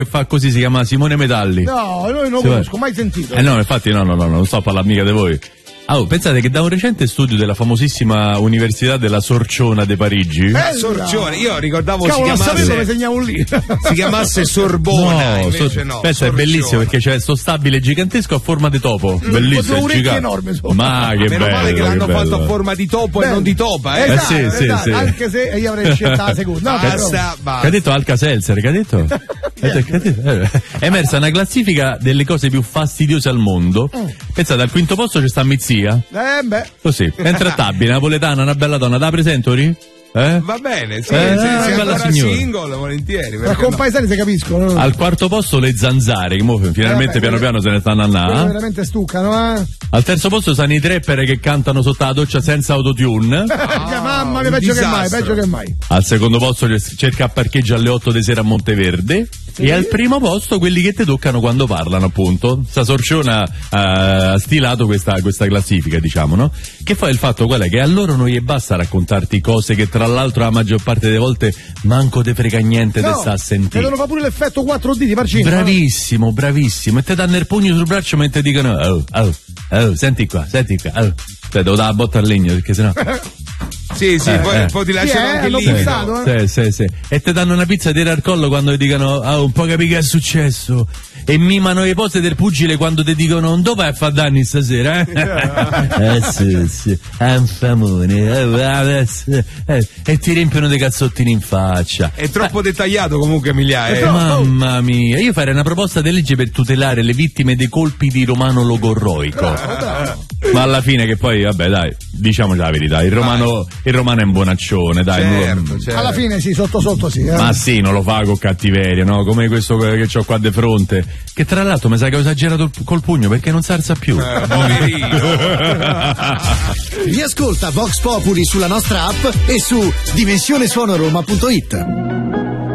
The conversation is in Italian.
che fa così, si chiama Simone Metalli. No, io non lo conosco, mai sentito. No, infatti no, non sto a parlare mica di voi. Pensate che da un recente studio della famosissima Università della Sorciona di Parigi. Sorciona, io ricordavo si chiamasse Sorbona. Invece no. Pensa, è bellissimo perché c'è sto stabile gigantesco a forma di topo. Bellissimo, enorme. Ma che meno bello. Male che l'hanno fatto a forma di topo e non di topa. Esatto, sì. Anche se io avrei scelto la seconda. Basta. Che ha detto Alka-Seltzer? Che ha detto? È emersa una classifica delle cose più fastidiose al mondo. Pensate, al quinto posto c'è sta Mizia. Così, è intrattabile, napoletana, una bella donna, da presentori? Va bene, sì, bella signora. Single, volentieri. Ma con paesani se capiscono. Al quarto posto le zanzare, che finalmente piano piano se ne stanno andando. Veramente stuccano, Al terzo posto sono i trapper che cantano sotto la doccia senza autotune. Mamma mia, peggio che mai. Al secondo posto cerca parcheggio alle 8 di sera a Monteverde. Sì. E al primo posto quelli che ti toccano quando parlano, appunto. Sta Sorciona ha stilato questa classifica, diciamo, no? Che poi il fatto qual è? Che a loro non gli basta raccontarti cose che tra l'altro la maggior parte delle volte manco te frega niente te sta a sentire. Devono fare pure l'effetto 4D di Parcino. Bravissimo. E te danno il pugno sul braccio mentre dicono senti qua. Devo dare la botta al legno perché sennò. Sì, poi ti lasciano anche lì. Sì. E ti danno una pizza di al collo quando ti dicono un po' capì che è successo. E mimano le pose del pugile quando ti dicono non dove vai a fare danni stasera, sì, è un famone, e ti riempiono dei cazzottini in faccia. È troppo dettagliato comunque, Emilia. Mamma mia, io farei una proposta di legge per tutelare le vittime dei colpi di Romano Logorroico. Ma alla fine che poi, vabbè, dai, diciamoci la verità, il romano è un buonaccione, dai. Certo. Alla fine sì, sotto sì. Ma sì, non lo fa con cattiveria, no? Come questo che ho qua di fronte, che tra l'altro mi sa che ho esagerato col pugno perché non si alza più. Riascolta Vox Populi sulla nostra app e su dimensionesuonoroma.it.